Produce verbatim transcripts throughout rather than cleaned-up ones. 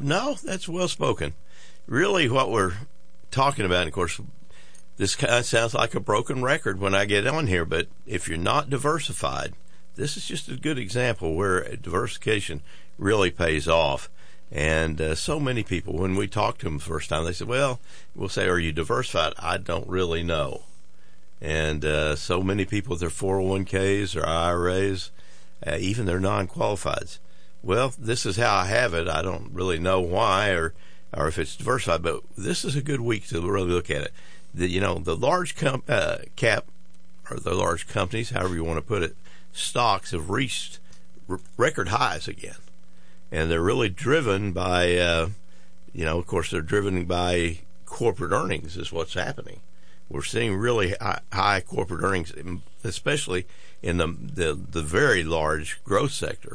no, that's well spoken. Really, what we're talking about, and of course, this kind of sounds like a broken record when I get on here, but if you're not diversified, this is just a good example where diversification really pays off. And uh, so many people, when we talked to them the first time, they said, well, we'll say, are you diversified? I don't really know. And uh, so many people with their four oh one k's or I R As, uh, even their non-qualifieds. Well, this is how I have it. I don't really know why or, or if it's diversified, but this is a good week to really look at it. The, you know, the large com- uh, cap or the large companies, however you want to put it, stocks have reached r- record highs again. And they're really driven by, uh, you know, of course, they're driven by corporate earnings is what's happening. We're seeing really high, high corporate earnings, especially in the, the, the very large growth sector.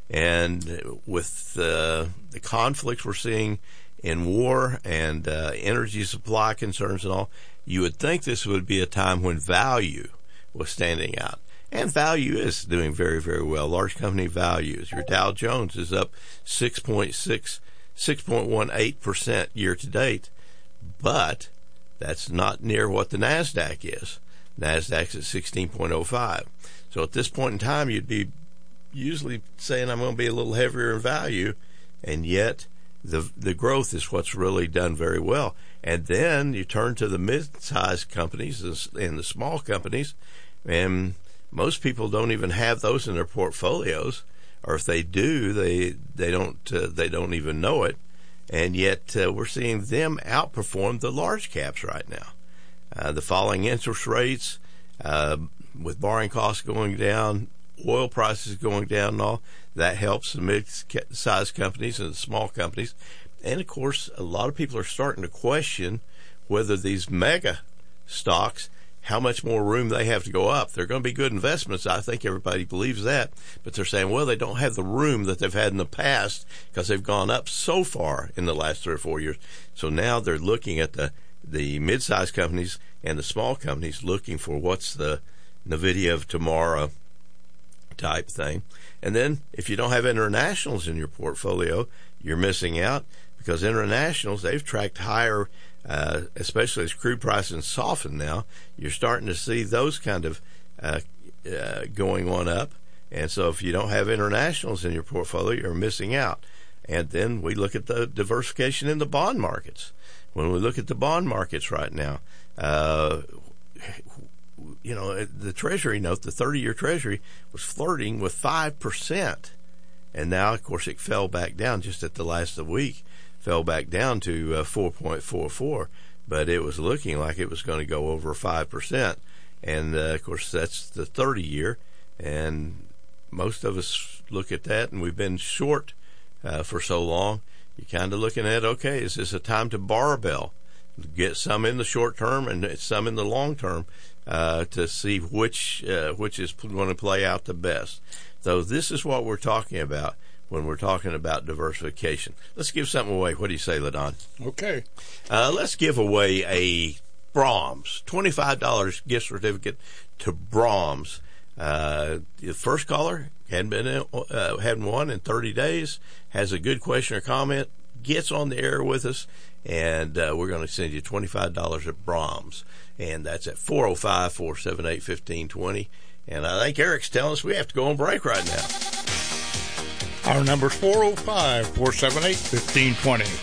And with uh, the conflicts we're seeing in war and uh, energy supply concerns and all, you would think this would be a time when value was standing out. And value is doing very, very well. Large company values. Your Dow Jones is up six point six, six point one eight percent year to date, but that's not near what the NASDAQ is. NASDAQ's at sixteen point oh five. So at this point in time, you'd be usually saying I'm going to be a little heavier in value, and yet the the growth is what's really done very well. And then you turn to the mid-sized companies and the small companies, and most people don't even have those in their portfolios, or if they do, they they don't uh, they don't even know it. And yet uh, we're seeing them outperform the large caps right now. Uh, the falling interest rates, uh, with borrowing costs going down, oil prices going down, and all that helps the mid-sized companies and the small companies. And of course, a lot of people are starting to question whether these mega stocks, how much more room they have to go up. They're going to be good investments. I think everybody believes that. But they're saying, well, they don't have the room that they've had in the past because they've gone up so far in the last three or four years. So now they're looking at the, the mid-sized companies and the small companies looking for what's the NVIDIA of tomorrow type thing. And then if you don't have internationals in your portfolio, you're missing out because internationals, they've tracked higher. Uh, especially as crude prices soften now, you're starting to see those kind of uh, uh, going on up. And so if you don't have internationals in your portfolio, you're missing out. And then we look at the diversification in the bond markets. When we look at the bond markets right now, uh, you know, the Treasury note, the thirty-year Treasury, was flirting with five percent. And now, of course, it fell back down just at the last of the week. Fell back down to uh, four point four four, but it was looking like it was going to go over five percent. And, uh, of course, that's the thirty-year, and most of us look at that, and we've been short uh, for so long. You're kind of looking at, okay, is this a time to barbell? Get some in the short term and some in the long term uh, to see which, uh, which is going to play out the best. So this is what we're talking about when we're talking about diversification. Let's give something away. What do you say, LaDon? Okay. Uh, let's give away a Brahms, twenty-five dollars gift certificate to Brahms. Uh, the first caller hadn't been in, uh, hadn't won in thirty days, has a good question or comment, gets on the air with us, and uh, we're going to send you twenty-five dollars at Brahms. And that's at four oh five, four seven eight, one five two zero. And I think Eric's telling us we have to go on break right now. Our number's four oh five, four seven eight, one five two zero.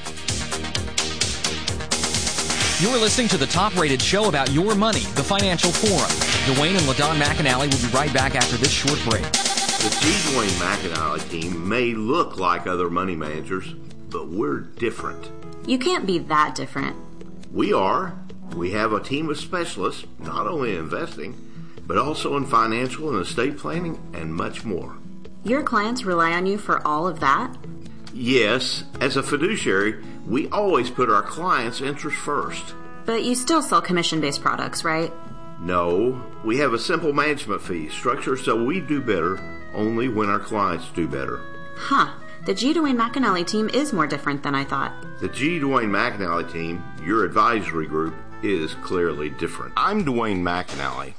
You're listening to the top-rated show about your money, The Financial Forum. Dwayne and LaDon McAnally will be right back after this short break. The G. Dwayne McAnally team may look like other money managers, but we're different. You can't be that different. We are. We have a team of specialists, not only in investing, but also in financial and estate planning and much more. Your clients rely on you for all of that? Yes. As a fiduciary, we always put our clients' interests first. But you still sell commission-based products, right? No. We have a simple management fee structure so we do better only when our clients do better. Huh. The G. Dwayne McAnally team is more different than I thought. The G. Dwayne McAnally team, your advisory group, is clearly different. I'm Dwayne McAnally.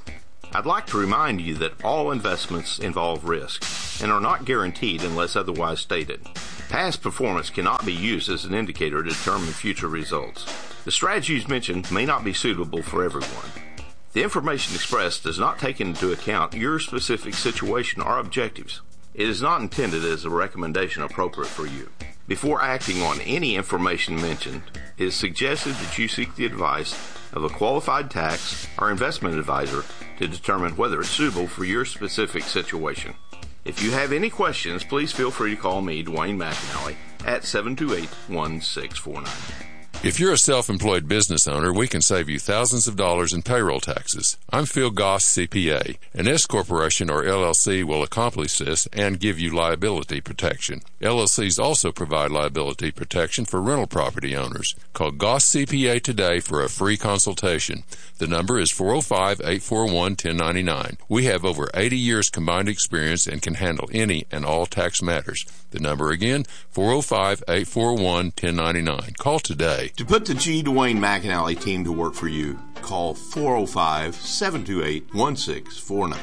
I'd like to remind you that all investments involve risk and are not guaranteed unless otherwise stated. Past performance cannot be used as an indicator to determine future results. The strategies mentioned may not be suitable for everyone. The information expressed does not take into account your specific situation or objectives. It is not intended as a recommendation appropriate for you. Before acting on any information mentioned, it is suggested that you seek the advice of a qualified tax or investment advisor to determine whether it's suitable for your specific situation. If you have any questions, please feel free to call me, Dwayne McAnally, at seven two eight, one six four nine. If you're a self-employed business owner, we can save you thousands of dollars in payroll taxes. I'm Phil Goss, C P A. An S corporation or L L C will accomplish this and give you liability protection. L L Cs also provide liability protection for rental property owners. Call Goss C P A today for a free consultation. The number is four oh five, eight four one, one oh nine nine. We have over eighty years combined experience and can handle any and all tax matters. The number again, four oh five, eight four one, one oh nine nine. Call today. To put the G. Dwayne McAnally team to work for you, call four oh five, seven two eight, one six four nine.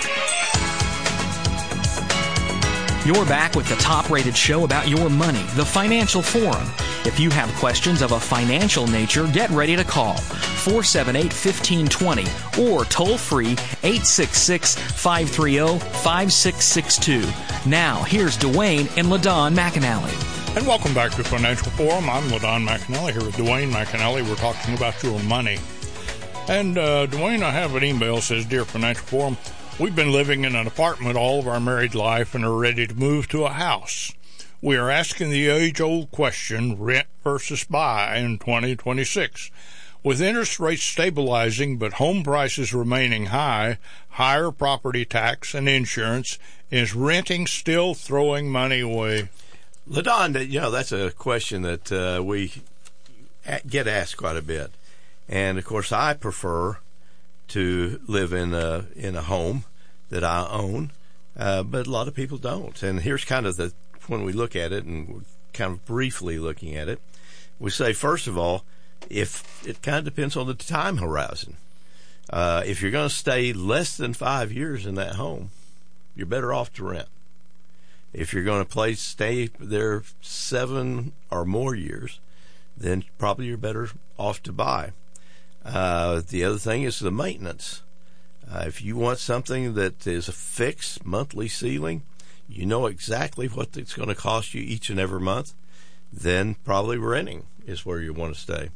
You're back with the top-rated show about your money, the Financial Forum. If you have questions of a financial nature, get ready to call four seven eight, one five two zero or toll-free eight six six, five three zero, five six six two. Now, here's Dwayne and LaDon McAnally. And welcome back to Financial Forum. I'm LaDon McAnally here with Dwayne McAnally. We're talking about your money. And, uh, Dwayne, I have an email that says, Dear Financial Forum, we've been living in an apartment all of our married life and are ready to move to a house. We are asking the age-old question, rent versus buy in twenty twenty-six. With interest rates stabilizing but home prices remaining high, higher property tax and insurance, is renting still throwing money away? LaDon, you know, that's a question that uh, we get asked quite a bit. And, of course, I prefer to live in a, in a home that I own, uh, but a lot of people don't. And here's kind of the, when we look at it, and we're kind of briefly looking at it, we say, first of all, if it kind of depends on the time horizon. Uh, if you're going to stay less than five years in that home, you're better off to rent. If you're going to play, stay there seven or more years, then probably you're better off to buy. Uh, the other thing is the maintenance. Uh, if you want something that is a fixed monthly ceiling, you know exactly what it's going to cost you each and every month, then probably renting is where you want to stay.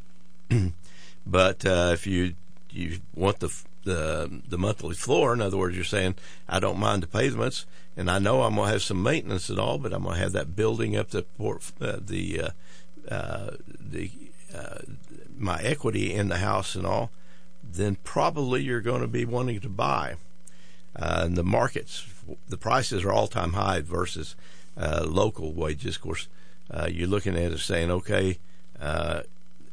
But uh, if you you want the the the monthly floor, in other words, you're saying, I don't mind the payments, and I know I'm going to have some maintenance and all, but I'm going to have that building up the port, uh, the uh, uh, the uh, my equity in the house and all, then probably you're going to be wanting to buy. Uh, and the markets, the prices are all-time high versus uh, local wages. Of course, uh, you're looking at it saying, okay, uh,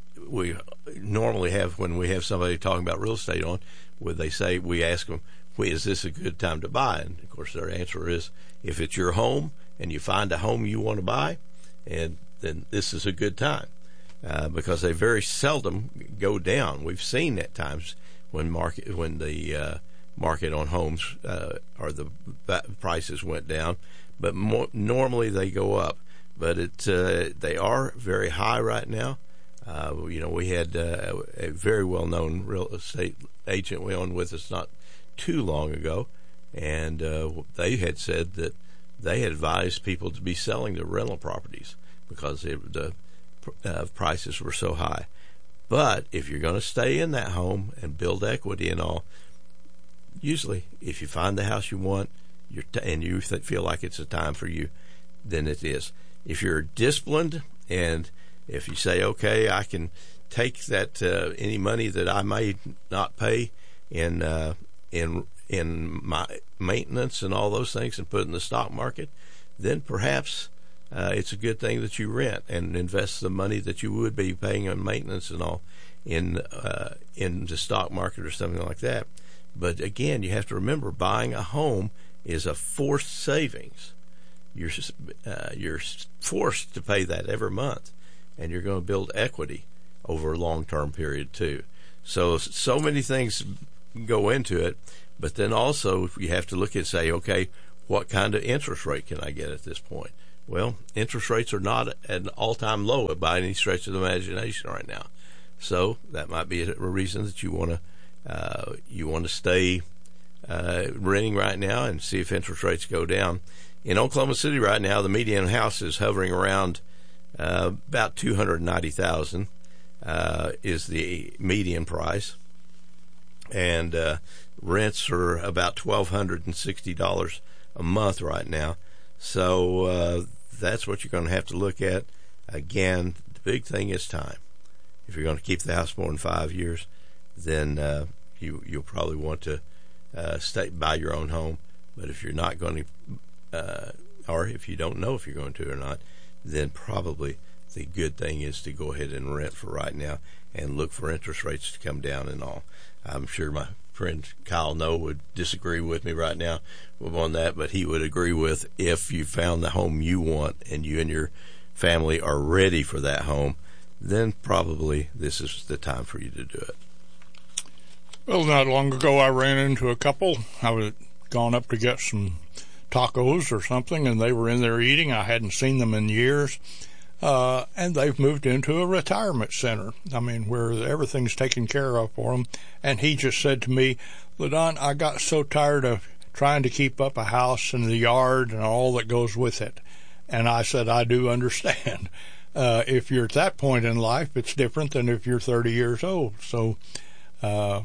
we normally have, when we have somebody talking about real estate on, where they say, we ask them, well, is this a good time to buy? And, of course, their answer is, if it's your home and you find a home you want to buy, and then this is a good time. Uh, because they very seldom go down. We've seen at times when market when the uh, market on homes uh, or the prices went down, but more, normally they go up. But it uh, they are very high right now. Uh, you know, we had uh, a very well-known real estate agent we owned with us not too long ago, and uh, they had said that they had advised people to be selling their rental properties because it, the Uh, prices were so high. But if you're going to stay in that home and build equity and all, usually if you find the house you want you're t- and you th- feel like it's a time for you, then it is. If you're disciplined and if you say, okay, I can take that uh, any money that I may not pay in uh, in in my maintenance and all those things and put it in the stock market, then perhaps Uh, it's a good thing that you rent and invest the money that you would be paying on maintenance and all in uh, in the stock market or something like that. But again, you have to remember, buying a home is a forced savings. You're uh, you're forced to pay that every month, and you're going to build equity over a long-term period too. So so many things go into it, But then also you have to look and say, okay, what kind of interest rate can I get at this point? Well, interest rates are not at an all-time low by any stretch of the imagination right now. So that might be a reason that you want to uh, you want to stay uh, renting right now and see if interest rates go down. In Oklahoma City right now, the median house is hovering around uh, about two hundred ninety thousand dollars uh, is the median price, and uh, rents are about twelve hundred sixty dollars a month right now. So uh, that's what you're going to have to look at. Again, the big thing is time. If you're going to keep the house more than five years, then uh, you, you'll probably want to uh, stay buy your own home. But if you're not going to, uh, or if you don't know if you're going to or not, then probably the good thing is to go ahead and rent for right now and look for interest rates to come down and all. I'm sure my friend Kyle Noe would disagree with me right now on that, but he would agree with if you found the home you want and you and your family are ready for that home, then probably this is the time for you to do it. Well, not long ago I ran into a couple. I was gone up to get some tacos or something, and they were in there eating. I hadn't seen them in years. Uh, and they've moved into a retirement center. I mean, where everything's taken care of for them. And he just said to me, LaDon, I got so tired of trying to keep up a house and the yard and all that goes with it. And I said, I do understand. Uh, if you're at that point in life, it's different than if you're thirty years old. So, uh,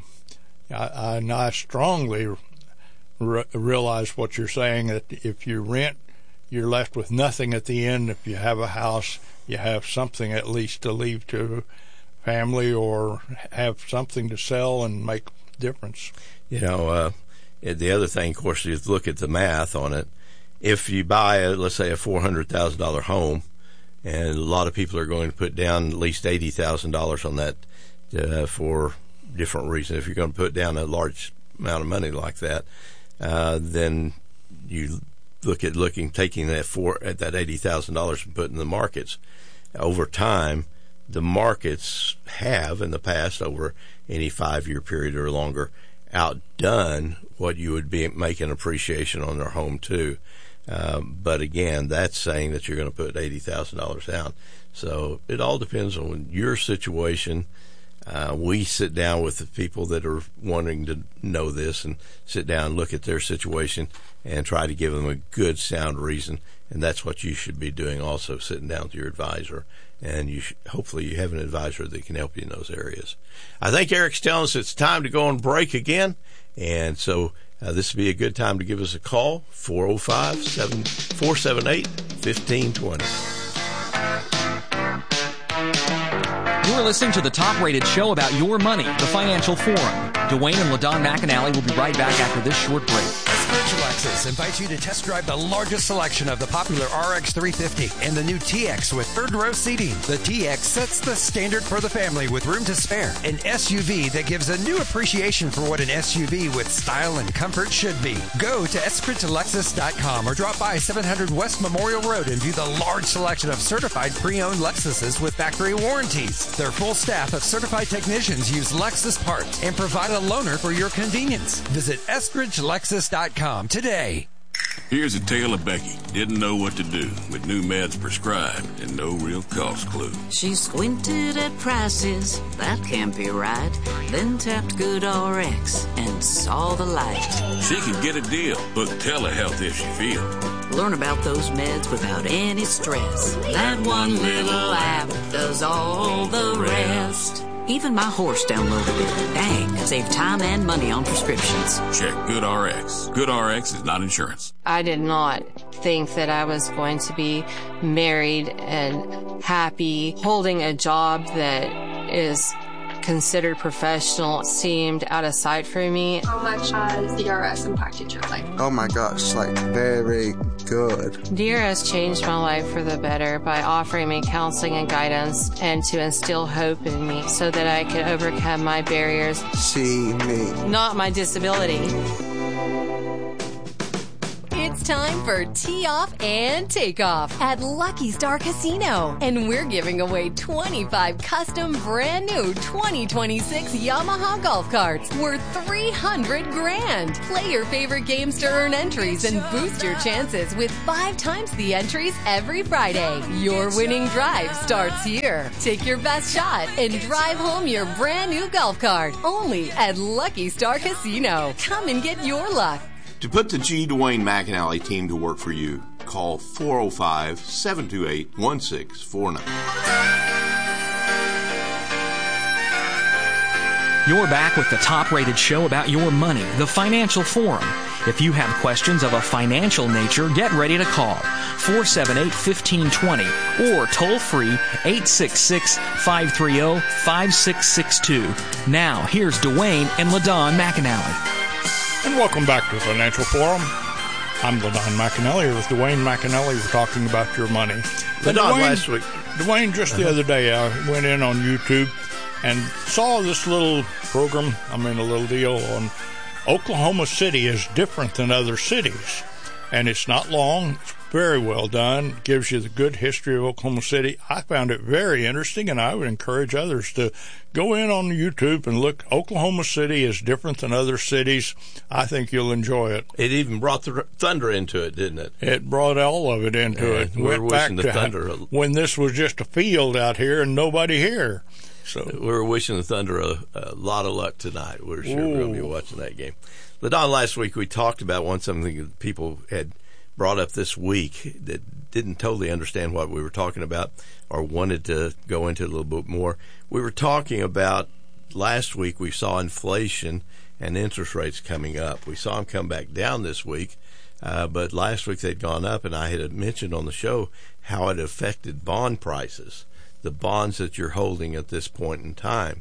I, I, I strongly re- realize what you're saying, that if you rent, you're left with nothing at the end. If you have a house, you have something at least to leave to family or have something to sell and make difference. You know, uh, the other thing, of course, is look at the math on it. If you buy, a, let's say, a four hundred thousand dollars home, and a lot of people are going to put down at least eighty thousand dollars on that uh, for different reasons. If you're going to put down a large amount of money like that, uh, then you look at looking taking that for at that eighty thousand dollars and putting in the markets. Over time, the markets have in the past, over any five year period or longer, outdone what you would be making appreciation on their home too. Um, but again, that's saying that you're going to put eighty thousand dollars down. So it all depends on your situation. Uh, we sit down with the people that are wanting to know this and sit down and look at their situation and try to give them a good, sound reason. And that's what you should be doing also, sitting down with your advisor. And you should, hopefully you have an advisor that can help you in those areas. I think Eric's telling us it's time to go on break again. And so uh, this would be a good time to give us a call, four oh five, four seven eight, one five two zero. You're listening to the top-rated show about your money, the Financial Forum. Dwayne and LaDon McAnally will be right back after this short break. Eskridge Lexus invites you to test drive the largest selection of the popular R X three fifty and the new T X with third-row seating. The T X sets the standard for the family with room to spare. An S U V that gives a new appreciation for what an S U V with style and comfort should be. Go to eskridge lexus dot com or drop by seven hundred West Memorial Road and view the large selection of certified pre-owned Lexuses with factory warranties. Their full staff of certified technicians use Lexus parts and provide a loaner for your convenience. Visit eskridge lexus dot com today. Here's a tale of Becky. Didn't know what to do with new meds prescribed and no real cost clue. She squinted at prices, that can't be right. Then tapped Good R X and saw the light. She can get a deal. Book telehealth if she feels. Learn about those meds without any stress. That one little app does all the rest. Even my horse downloaded it. Dang, save time and money on prescriptions. Check Good R X. Good R X is not insurance. I did not think that I was going to be married and happy. Holding a job that is considered professional seemed out of sight for me. How much has D R S impacted your life? Oh my gosh, like very good. D R S changed my life for the better by offering me counseling and guidance and to instill hope in me so that I could overcome my barriers. See me. Not my disability. It's It's time for Tee Off and Takeoff at Lucky Star Casino. And we're giving away twenty-five custom brand new twenty twenty-six Yamaha golf carts worth three hundred grand. Play your favorite games to earn entries and boost your chances with five times the entries every Friday. Your winning drive starts here. Take your best shot and drive home your brand new golf cart only at Lucky Star Casino. Come and get your luck. To put the G. Dwayne McAnally team to work for you, call four oh five, seven two eight, one six four nine. You're back with the top-rated show about your money, the Financial Forum. If you have questions of a financial nature, get ready to call four seven eight, one five two zero or toll-free eight six six, five three zero, five six six two. Now, here's Dwayne and LaDon McAnally. And welcome back to the Financial Forum. I'm LaDon McAnally here with Dwayne McAnally. We're talking about your money. LaDon, last week. Dwayne, just the other day, I went in on YouTube and saw this little program, I mean a little deal on Oklahoma City is different than other cities. And it's not long. It's very well done. It gives you the good history of Oklahoma City. I found it very interesting, and I would encourage others to go in on YouTube and look. Oklahoma City is different than other cities. I think you'll enjoy it. It even brought the thunder into it, didn't it? It brought all of it into yeah, it. We're Went back wishing the to thunder when this was just a field out here and nobody here. So we were wishing the Thunder a, a lot of luck tonight. We're sure we're going to be watching that game. LaDon, last week we talked about one something that people had brought up this week that didn't totally understand what we were talking about or wanted to go into a little bit more. We were talking about last week we saw inflation and interest rates coming up. We saw them come back down this week, uh, but last week they'd gone up, and I had mentioned on the show how it affected bond prices, the bonds that you're holding at this point in time.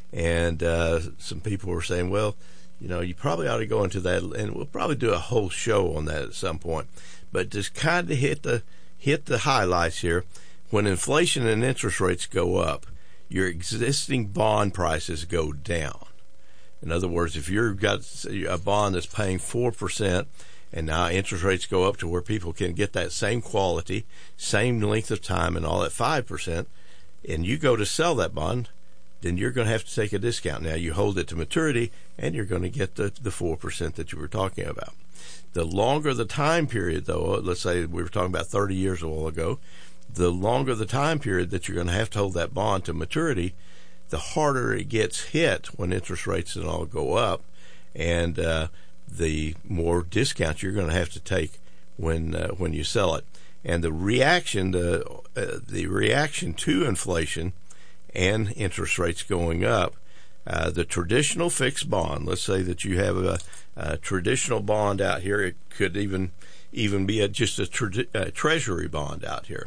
And uh, some people were saying, well, you know, you probably ought to go into that, and we'll probably do a whole show on that at some point. But just kind of hit the hit the highlights here. When inflation and interest rates go up, your existing bond prices go down. In other words, if you've got a bond that's paying four percent, and now interest rates go up to where people can get that same quality, same length of time, and all at five percent, and you go to sell that bond, then you're going to have to take a discount. Now, you hold it to maturity, and you're going to get the, the four percent that you were talking about. The longer the time period, though, let's say we were talking about thirty years a while ago, the longer the time period that you're going to have to hold that bond to maturity, the harder it gets hit when interest rates and all go up, and uh, the more discounts you're going to have to take when uh, when you sell it. And the reaction, the uh, the reaction to inflation and interest rates going up, uh, the traditional fixed bond. Let's say that you have a, a traditional bond out here. It could even even be a, just a, tre- a treasury bond out here.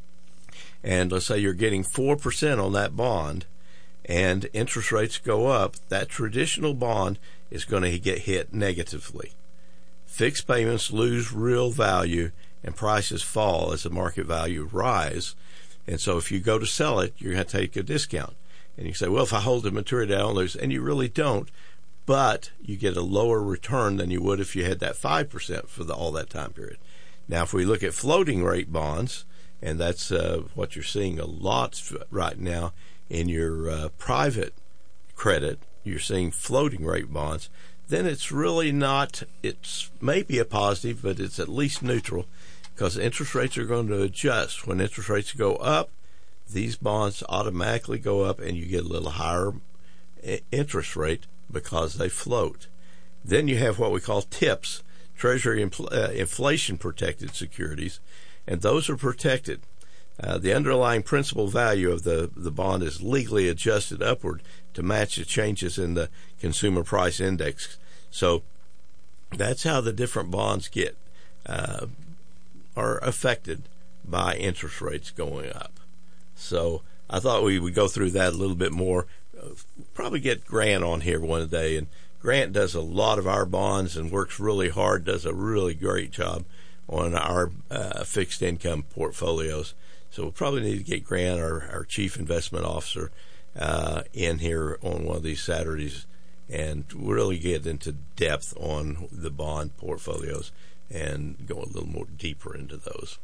And let's say you're getting four percent on that bond, and interest rates go up. That traditional bond is going to get hit negatively. Fixed payments lose real value, and prices fall as the market value rise. And so if you go to sell it, you're going to take a discount. And you say, well, if I hold to maturity, I don't lose. And you really don't. But you get a lower return than you would if you had that five percent for the, all that time period. Now, if we look at floating rate bonds, and that's uh, what you're seeing a lot right now in your uh, private credit, you're seeing floating rate bonds, then it's really not, it's maybe a positive, but it's at least neutral, because interest rates are going to adjust. When interest rates go up, these bonds automatically go up, and you get a little higher interest rate because they float. Then you have what we call TIPS, Treasury infl- uh, Inflation Protected Securities, and those are protected. Uh, the underlying principal value of the, the bond is legally adjusted upward to match the changes in the consumer price index. So that's how the different bonds get uh, are affected by interest rates going up. So I thought we would go through that a little bit more. Uh, probably get Grant on here one day, and Grant does a lot of our bonds and works really hard, does a really great job on our uh, fixed income portfolios. So we'll probably need to get Grant, our, our chief investment officer, uh, in here on one of these Saturdays and really get into depth on the bond portfolios, and go a little more deeper into those.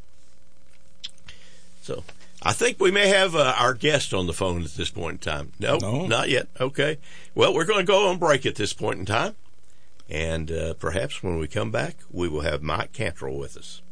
So I think we may have uh, our guest on the phone at this point in time. Nope, no, not yet. Okay. Well, we're going to go on break at this point in time. And uh, perhaps when we come back, we will have Mike Cantrell with us.